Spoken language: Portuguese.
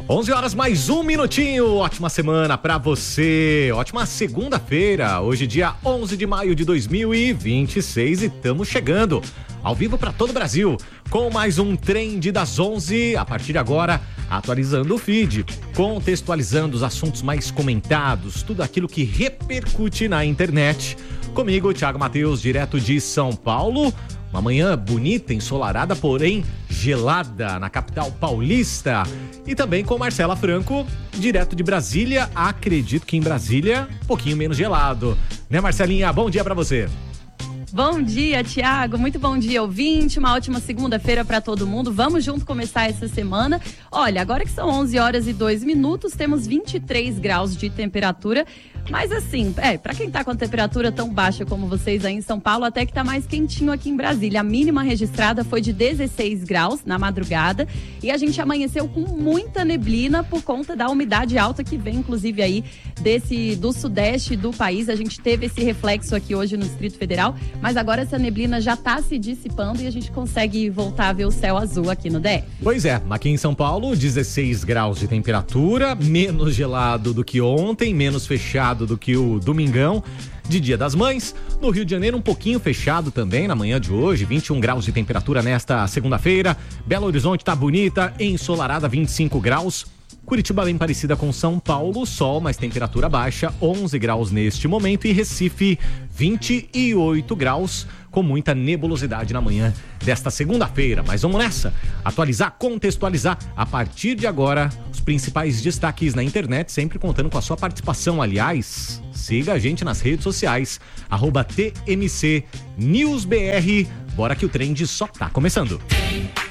11 horas mais um minutinho, ótima semana pra você, ótima segunda-feira, hoje dia 11 de maio de 2026 e estamos chegando ao vivo pra todo o Brasil com mais um Trend das 11, a partir de agora atualizando o feed, contextualizando os assuntos mais comentados, tudo aquilo que repercute na internet. Comigo, Thiago Matheus, direto de São Paulo. Uma manhã bonita, ensolarada, porém gelada na capital paulista. E também com Marcela Franco, direto de Brasília. Acredito que em Brasília, um pouquinho menos gelado. Né, Marcelinha? Bom dia pra você. Bom dia, Thiago. Muito bom dia, ouvinte. Uma ótima segunda-feira para todo mundo. Vamos junto começar essa semana. Olha, agora que são 11 horas e 2 minutos, temos 23 graus de temperatura. Mas assim, para quem tá com a temperatura tão baixa como vocês aí em São Paulo, até que tá mais quentinho aqui em Brasília. A mínima registrada foi de 16 graus na madrugada e a gente amanheceu com muita neblina por conta da umidade alta que vem, inclusive aí do sudeste do país. A gente teve esse reflexo aqui hoje no Distrito Federal, mas agora essa neblina já tá se dissipando e a gente consegue voltar a ver o céu azul aqui no DF. Pois é, aqui em São Paulo, 16 graus de temperatura, menos gelado do que ontem, menos fechado do que o domingão de Dia das Mães. No Rio de Janeiro, um pouquinho fechado também na manhã de hoje, 21 graus de temperatura nesta segunda-feira. Belo Horizonte tá bonita, ensolarada, 25 graus. Curitiba bem parecida com São Paulo, sol, mas temperatura baixa, 11 graus neste momento. E Recife, 28 graus, com muita nebulosidade na manhã desta segunda-feira. Mas vamos nessa, atualizar, contextualizar a partir de agora os principais destaques na internet, sempre contando com a sua participação. Aliás, siga a gente nas redes sociais, @TMCNewsBR. Bora que o trend só tá começando.